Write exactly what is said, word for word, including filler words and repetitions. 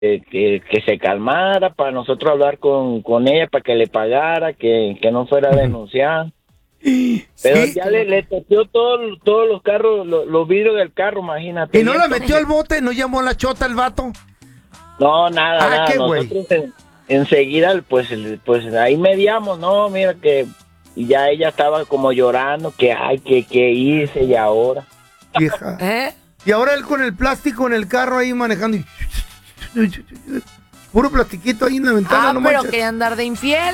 que, que, que se calmara para nosotros hablar con, con ella, para que le pagara, que, que no fuera a denunciar. Pero Sí. ya le, le toqueó todo, todos los carros, los, los vidrios del carro, imagínate. ¿Y no la entonces- metió al bote? ¿No llamó a la chota el vato? No, nada, Ah, nada. qué güey. Nosotros en- enseguida, pues, pues ahí mediamos, no, mira que y ya ella estaba como llorando, que ay, que qué hice y ahora. Vieja. ¿Eh? Y ahora él con el plástico en el carro ahí manejando y... Puro plastiquito ahí en la ventana, Ah, no pero manches. quería andar de infiel.